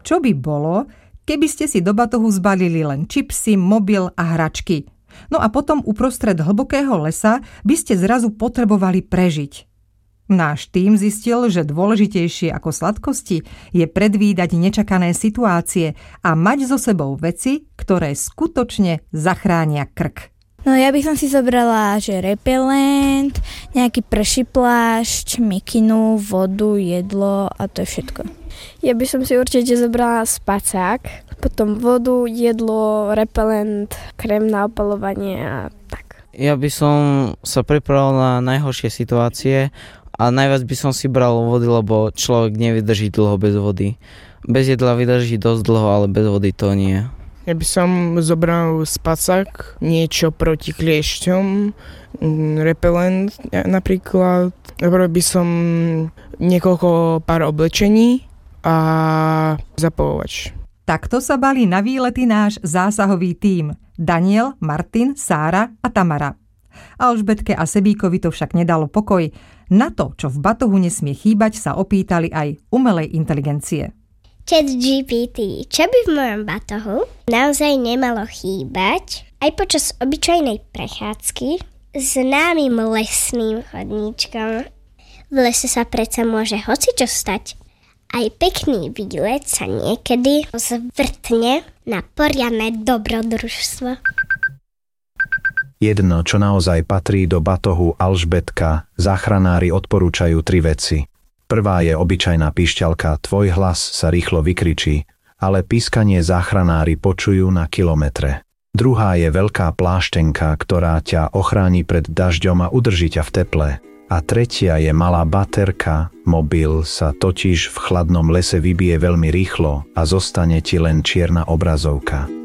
Čo by bolo, keby ste si do batohu zbalili len čipsy, mobil a hračky? No a potom uprostred hlbokého lesa by ste zrazu potrebovali prežiť. Náš tím zistil, že dôležitejšie ako sladkosti je predvídať nečakané situácie a mať so sebou veci, ktoré skutočne zachránia krk. No ja by som si zobrala, že repelent, nejaký prší plášť, mikinu, vodu, jedlo a to je všetko. Ja by som si určite zobrala spacák, potom vodu, jedlo, repelent, krém na opalovanie a tak. Ja by som sa pripravil na najhoršie situácie a najviac by som si bral vody, lebo človek nevydrží dlho bez vody. Bez jedla vydrží dosť dlho, ale bez vody to nie. Ja by som zobral spacák, niečo proti kliešťom, repelent napríklad. Zobral by som niekoľko pár oblečení a zapalovač. Takto sa balí na výlety náš zásahový tím. Daniel, Martin, Sára a Tamara. Alžbetke a Sebíkovi to však nedalo pokoj. Na to, čo v batohu nesmie chýbať, sa opýtali aj umelej inteligencie. ChatGPT, čo by v mojom batohu naozaj nemalo chýbať aj počas obyčajnej prechádzky známym lesným chodníčkom. V lese sa predsa môže hocičo stať. Aj pekný výlet sa niekedy zvrtne na poriadne dobrodružstvo. Jedno, čo naozaj patrí do batohu Alžbetka, záchranári odporúčajú 3 veci. Prvá je obyčajná píšťalka, tvoj hlas sa rýchlo vykričí, ale pískanie záchranári počujú na kilometre. Druhá je veľká pláštenka, ktorá ťa ochráni pred dažďom a udrží ťa v teple. A tretia je malá baterka, mobil sa totiž v chladnom lese vybije veľmi rýchlo a zostane ti len čierna obrazovka.